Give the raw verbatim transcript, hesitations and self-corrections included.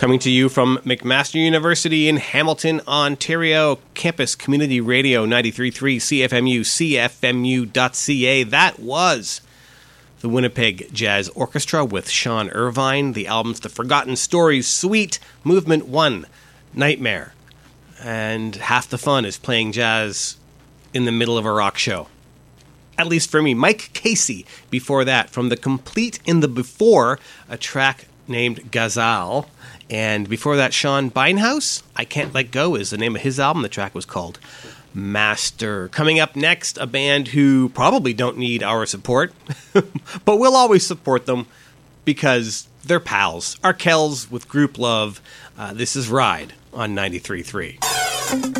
Coming to you from McMaster University in Hamilton, Ontario, Campus Community Radio ninety-three point three C F M U, C F M U dot C A. That was the Winnipeg Jazz Orchestra with Sean Irvine. The album's The Forgotten Stories Suite, Movement one, Nightmare. And half the fun is playing jazz in the middle of a rock show. At least for me. Mike Casey, before that, from The Complete in the Before, a track named Ghazal. And before that, Sean Beinhaus, I Can't Let Go is the name of his album. The track was called Master. Coming up next, a band who probably don't need our support, but we'll always support them because they're pals. Arkells with Group Love. Uh, this is Ride on ninety-three point three.